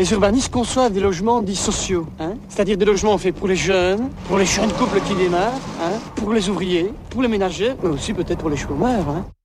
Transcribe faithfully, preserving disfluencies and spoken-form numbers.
les urbanistes conçoivent des logements dits sociaux, hein, c'est-à-dire des logements faits pour les jeunes, pour les jeunes couples qui démarrent, hein, pour les ouvriers, pour les ménagers, mais aussi peut-être pour les chômeurs. Hein.